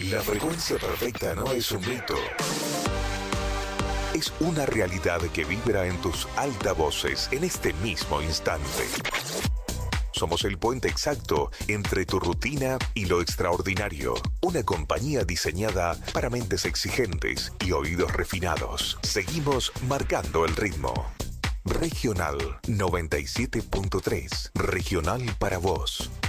La frecuencia perfecta no es un mito. Es una realidad que vibra en tus altavoces en este mismo instante. Somos el puente exacto entre tu rutina y lo extraordinario. Una compañía diseñada para mentes exigentes y oídos refinados. Seguimos marcando el ritmo. Regional 97.3. Regional para vos.